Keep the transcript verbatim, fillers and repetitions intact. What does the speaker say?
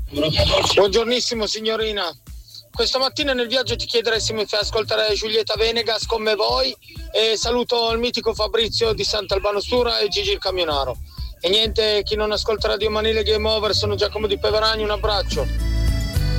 Buongiornissimo signorina. Questa mattina nel viaggio ti chiederei se mi fai ascoltare Giulietta Venegas come voi e saluto il mitico Fabrizio di Sant'Albano Stura e Gigi il Camionaro. E niente, chi non ascolta Radio Manile Game Over sono Giacomo di Peveragni, un abbraccio.